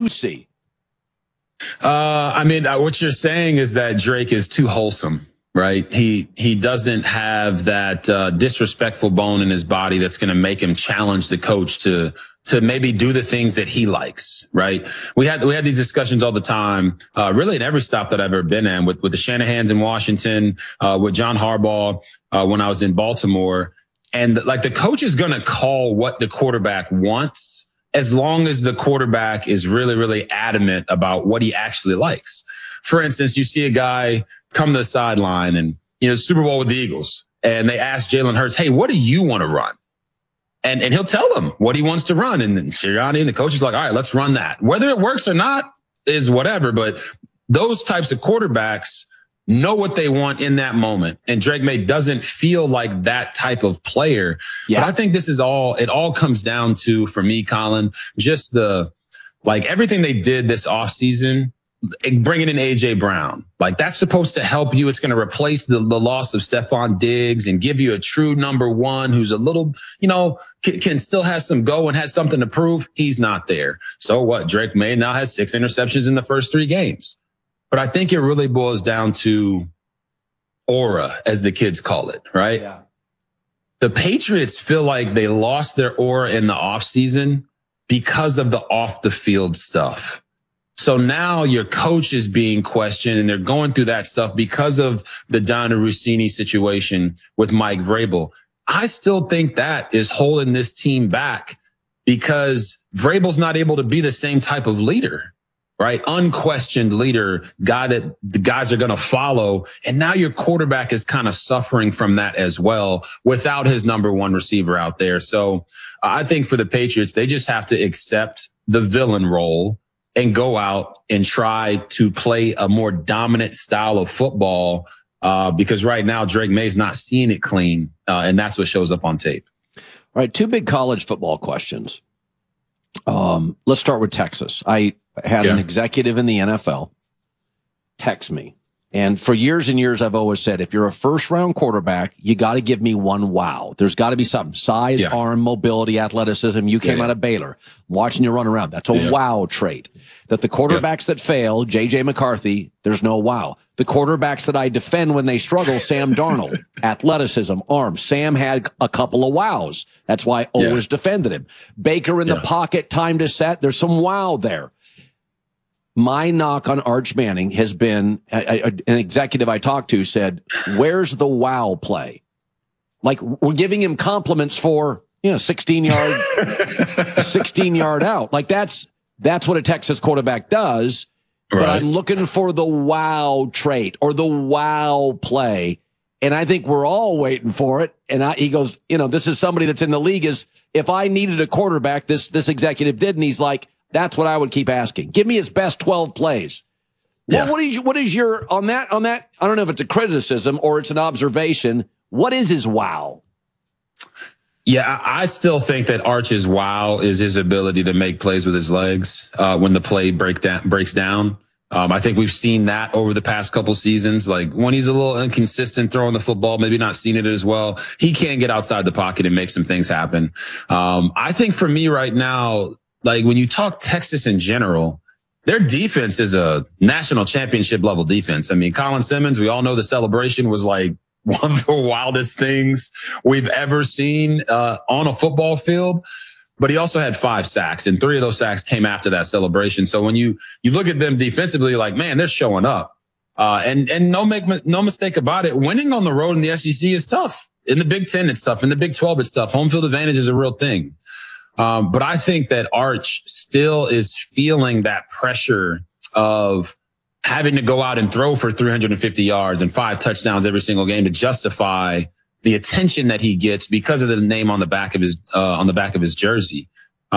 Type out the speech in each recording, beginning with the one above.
see? What you're saying is that Drake is too wholesome, right? He doesn't have that disrespectful bone in his body that's going to make him challenge the coach to maybe do the things that he likes, right? We had these discussions all the time, really in every stop that I've ever been in, with the Shanahans in Washington, with John Harbaugh, when I was in Baltimore. And like, the coach is going to call what the quarterback wants, as long as the quarterback is really, really adamant about what he actually likes. For instance, you see a guy come to the sideline and, Super Bowl with the Eagles, and they ask Jalen Hurts, hey, what do you want to run? And he'll tell them what he wants to run. And then Sirianni and the coach is like, all right, let's run that. Whether it works or not is whatever. But those types of quarterbacks know what they want in that moment. And Drake May doesn't feel like that type of player. Yeah. But I think it all comes down to, for me, Colin, just everything they did this offseason, bringing in AJ Brown. Like, that's supposed to help you. It's going to replace the loss of Stephon Diggs and give you a true number one who's a little, can still has some go and has something to prove. He's not there. So what? Drake May now has 6 interceptions in the first 3 games. But I think it really boils down to aura, as the kids call it, right? Yeah. The Patriots feel like they lost their aura in the offseason because of the off the field stuff. So now your coach is being questioned, and they're going through that stuff because of the Donna Rossini situation with Mike Vrabel. I still think that is holding this team back, because Vrabel's not able to be the same type of leader. Right? Unquestioned leader, guy that the guys are going to follow. And now your quarterback is kind of suffering from that as well, without his number one receiver out there. So I think for the Patriots, they just have to accept the villain role and go out and try to play a more dominant style of football, because right now Drake May's not seeing it clean. And that's what shows up on tape. All right. 2 big college football questions. Let's start with Texas. I had an executive in the NFL text me. And for years and years, I've always said, if you're a first-round quarterback, you got to give me one wow. There's got to be something. Size, arm, mobility, athleticism. You came out of Baylor. Watching you run around. That's a wow trait. That the quarterbacks that fail, J.J. McCarthy, there's no wow. The quarterbacks that I defend when they struggle, Sam Darnold, athleticism, arm. Sam had a couple of wows. That's why I always defended him. Baker in the pocket, time to set. There's some wow there. My knock on Arch Manning has been, an executive I talked to said, where's the wow play? Like, we're giving him compliments for, 16 yard out. Like, that's what a Texas quarterback does. Right. But I'm looking for the wow trait or the wow play. And I think we're all waiting for it. And he goes, this is somebody that's in the league. Is, if I needed a quarterback, this executive did. And he's like, that's what I would keep asking. Give me his best 12 plays. Yeah. Well, what is your, on that, I don't know if it's a criticism or it's an observation. What is his wow? Yeah, I still think that Arch's wow is his ability to make plays with his legs when the play breaks down. I think we've seen that over the past couple seasons. Like, when he's a little inconsistent throwing the football, maybe not seeing it as well, he can get outside the pocket and make some things happen. I think for me right now, like, when you talk Texas in general, their defense is a national championship level defense. I mean, Colin Simmons, we all know the celebration was like one of the wildest things we've ever seen on a football field. But he also had 5 sacks, and 3 of those sacks came after that celebration. So when you look at them defensively, you're like, man, they're showing up. And no mistake about it, winning on the road in the SEC is tough. In the Big Ten, it's tough. In the Big 12, it's tough. Home field advantage is a real thing. But I think that Arch still is feeling that pressure of having to go out and throw for 350 yards and 5 touchdowns every single game to justify the attention that he gets because of the name on the back of his jersey.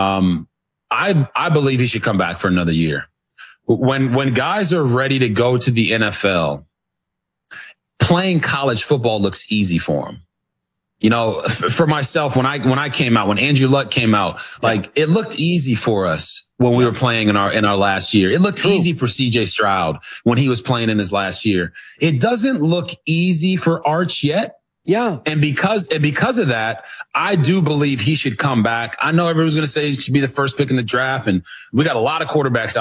I believe he should come back for another year. When guys are ready to go to the NFL, playing college football looks easy for them. For myself, when I came out, when Andrew Luck came out, like, it looked easy for us when we were playing in our last year. It looked easy for CJ Stroud when he was playing in his last year. It doesn't look easy for Arch yet. Yeah. And because of that, I do believe he should come back. I know everyone's going to say he should be the first pick in the draft, and we got a lot of quarterbacks